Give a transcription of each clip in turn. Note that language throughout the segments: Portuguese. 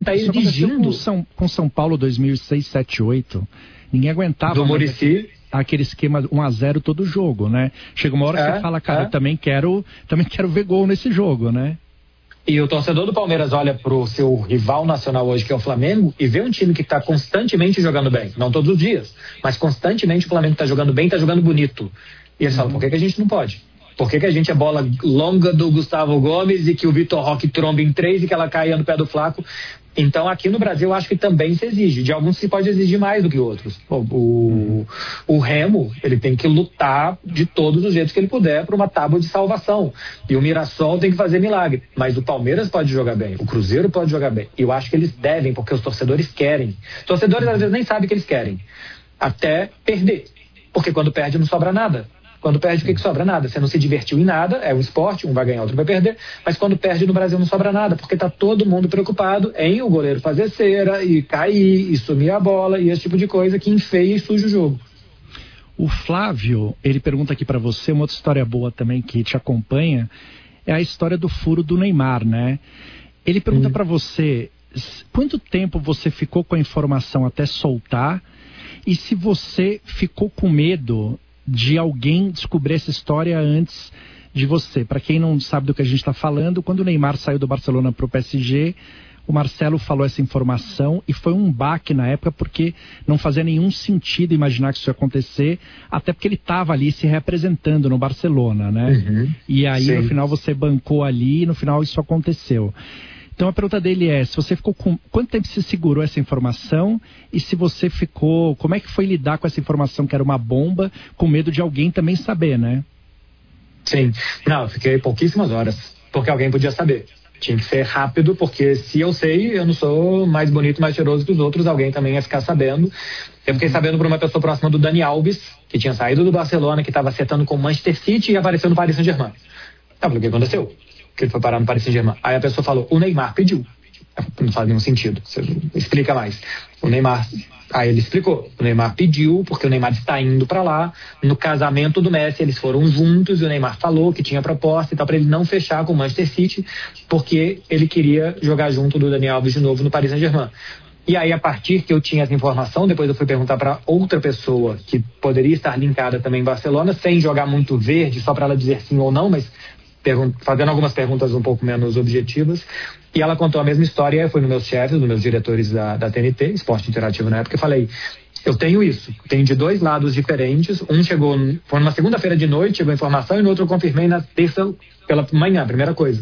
está exigindo... Com São Paulo 2006, 7, 8, ninguém aguentava... Do Muricy... Aquele esquema 1-0 todo jogo, né? Chega uma hora que você fala, cara, eu também quero ver gol nesse jogo, né? E o torcedor do Palmeiras olha pro seu rival nacional hoje, que é o Flamengo, e vê um time que está constantemente jogando bem. Não todos os dias, mas constantemente o Flamengo está jogando bem, está jogando bonito. E eles falam, por que a gente não pode? Por que a gente é bola longa do Gustavo Gomes e que o Vitor Roque tromba em 3 e que ela caia no pé do Flaco? Então, aqui no Brasil, eu acho que também se exige. De alguns se pode exigir mais do que outros. O Remo, ele tem que lutar de todos os jeitos que ele puder para uma tábua de salvação. E o Mirassol tem que fazer milagre. Mas o Palmeiras pode jogar bem, o Cruzeiro pode jogar bem. E eu acho que eles devem, porque os torcedores querem. Os torcedores, às vezes, nem sabem o que eles querem. Até perder. Porque quando perde, não sobra nada. Quando perde, o que sobra? Nada. Você não se divertiu em nada, é um esporte, um vai ganhar, outro vai perder, mas quando perde no Brasil não sobra nada, porque tá todo mundo preocupado em o goleiro fazer cera, e cair, e sumir a bola, e esse tipo de coisa que enfeia e suja o jogo. O Flávio, ele pergunta aqui pra você, uma outra história boa também que te acompanha, é a história do furo do Neymar, né? Ele pergunta pra você, quanto tempo você ficou com a informação até soltar, e se você ficou com medo de alguém descobrir essa história antes de você. Para quem não sabe do que a gente está falando, quando o Neymar saiu do Barcelona para o PSG, o Marcelo falou essa informação e foi um baque na época, porque não fazia nenhum sentido imaginar que isso ia acontecer, até porque ele estava ali se representando no Barcelona, né? E aí, no final, você bancou ali e no final isso aconteceu. Então a pergunta dele é, se você ficou com... Quanto tempo você segurou essa informação? E se você ficou... Como é que foi lidar com essa informação que era uma bomba, com medo de alguém também saber, né? Sim. Não, eu fiquei pouquíssimas horas, porque alguém podia saber. Tinha que ser rápido, porque se eu sei, eu não sou mais bonito, mais cheiroso que os outros, alguém também ia ficar sabendo. Eu fiquei sabendo por uma pessoa próxima do Dani Alves, que tinha saído do Barcelona, que estava acertando com o Manchester City e apareceu no Paris Saint-Germain. Eu falei, o que aconteceu? Que ele foi parar no Paris Saint-Germain. Aí a pessoa falou, o Neymar pediu. Não faz nenhum sentido. Você explica mais. O Neymar... Aí ele explicou. O Neymar pediu, porque o Neymar está indo para lá. No casamento do Messi, eles foram juntos e o Neymar falou que tinha proposta e tal, para ele não fechar com o Manchester City, porque ele queria jogar junto do Dani Alves de novo no Paris Saint-Germain. E aí, a partir que eu tinha essa informação, depois eu fui perguntar para outra pessoa que poderia estar linkada também em Barcelona, sem jogar muito verde, só para ela dizer sim ou não, mas fazendo algumas perguntas um pouco menos objetivas, e ela contou a mesma história. Eu fui nos meus chefes, nos meus diretores da TNT, Esporte Interativo na época, e falei, eu tenho isso, tenho de 2 lados diferentes, um chegou, foi numa segunda-feira de noite, chegou a informação, e no outro eu confirmei na terça pela manhã, primeira coisa.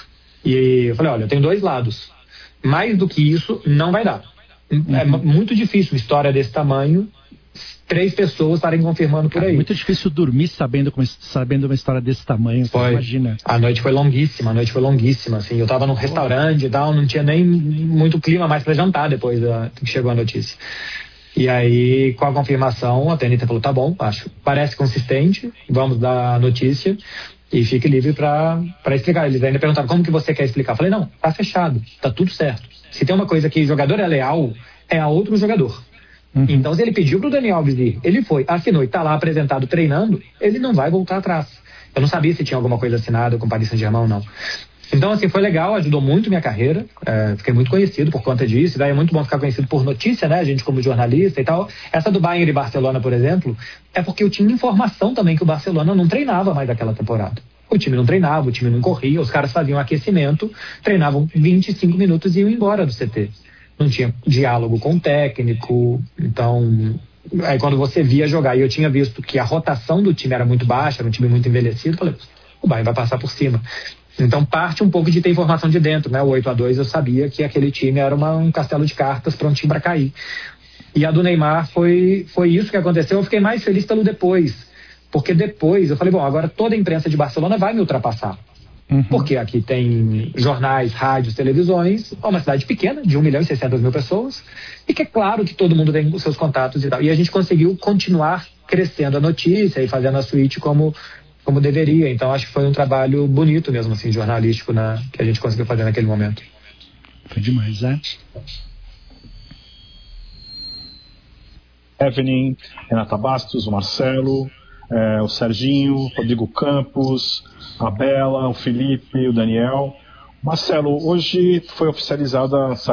E eu falei, olha, eu tenho 2 lados, mais do que isso não vai dar. É muito difícil uma história desse tamanho, 3 pessoas estarem confirmando por aí. É muito difícil dormir sabendo uma história desse tamanho, foi. Imagina. A noite foi longuíssima, assim. Eu tava num restaurante e tal, não tinha nem muito clima mais para jantar depois que chegou a notícia. E aí, com a confirmação, a TNT falou, tá bom, parece consistente, vamos dar a notícia e fique livre para explicar. Eles ainda perguntaram, como que você quer explicar? Eu falei, não, tá fechado, tá tudo certo. Se tem uma coisa que jogador é leal, é a outro jogador. Então, se ele pediu pro Dani Alves ir, ele foi, assinou e tá lá apresentado treinando, ele não vai voltar atrás. Eu não sabia se tinha alguma coisa assinada com o Paris Saint-Germain ou não. Então, assim, foi legal, ajudou muito minha carreira, fiquei muito conhecido por conta disso, e daí é muito bom ficar conhecido por notícia, né, a gente como jornalista e tal. Essa do Bayern e Barcelona, por exemplo, é porque eu tinha informação também que o Barcelona não treinava mais aquela temporada. O time não treinava, o time não corria, os caras faziam aquecimento, treinavam 25 minutos e iam embora do CT. Não tinha diálogo com o técnico, então... Aí quando você via jogar, e eu tinha visto que a rotação do time era muito baixa, era um time muito envelhecido, eu falei, o Bayern vai passar por cima. Então parte um pouco de ter informação de dentro, né? O 8-2 eu sabia que aquele time era um castelo de cartas prontinho para cair. E a do Neymar foi isso que aconteceu. Eu fiquei mais feliz pelo depois, porque depois eu falei, bom, agora toda a imprensa de Barcelona vai me ultrapassar. Porque aqui tem jornais, rádios, televisões, é uma cidade pequena, de 1.600.000 pessoas, e que é claro que todo mundo tem os seus contatos e tal. E a gente conseguiu continuar crescendo a notícia e fazendo a suíte como deveria. Então acho que foi um trabalho bonito mesmo, assim, jornalístico, que a gente conseguiu fazer naquele momento. Foi demais, né? Evelyn, Renata Bastos, o Marcelo, o Serginho, Rodrigo Campos, a Bela, o Felipe, o Daniel. Marcelo, hoje foi oficializada a